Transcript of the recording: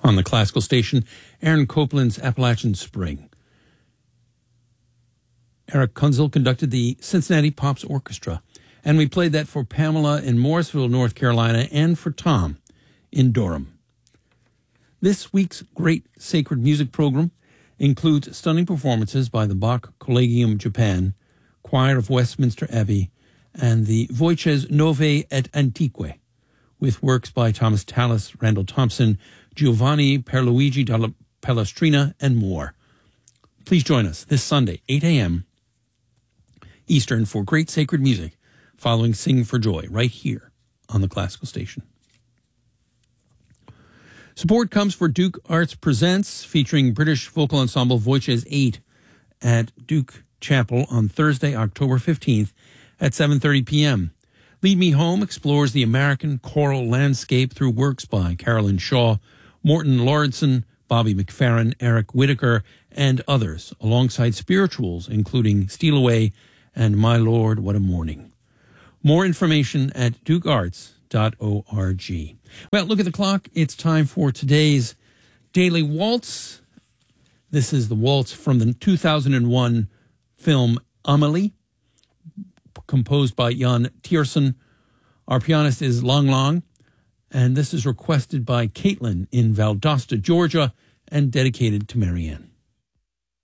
On the classical station, Aaron Copland's Appalachian Spring. Eric Kunzel conducted the Cincinnati Pops Orchestra, and we played that for Pamela in Morrisville, North Carolina, and for Tom in Durham. This week's great sacred music program includes stunning performances by the Bach Collegium Japan, Choir of Westminster Abbey, and the Voices Novae et Antiquae, with works by Thomas Tallis, Randall Thompson, Giovanni Pierluigi della Palestrina, and more. Please join us this Sunday, 8 a.m. Eastern, for great sacred music, following Sing for Joy, right here on the Classical Station. Support comes for Duke Arts Presents, featuring British vocal ensemble Voices 8 at Duke Chapel on Thursday, October 15th at 7:30 p.m. Lead Me Home explores the American choral landscape through works by Carolyn Shaw, Morton Lauridsen, Bobby McFerrin, Eric Whitaker, and others, alongside spirituals including Steal Away and My Lord, What a Morning. More information at dukearts.org. Well, look at the clock. It's time for today's Daily Waltz. This is the waltz from the 2001 film Amelie, composed by Jan Tiersen. Our pianist is Lang Lang, and this is requested by Caitlin in Valdosta, Georgia, and dedicated to Marianne.